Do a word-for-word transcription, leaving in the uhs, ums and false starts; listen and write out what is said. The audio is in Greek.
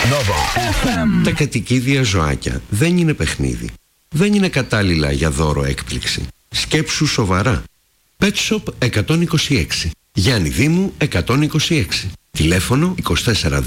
Τα κατοικίδια ζωάκια δεν είναι παιχνίδι. Δεν είναι κατάλληλα για δώρο έκπληξη. Σκέψου σοβαρά. Pet Shop εκατόν είκοσι έξι. Γιάννη Δήμου εκατόν είκοσι έξι. Τηλέφωνο είκοσι τέσσερα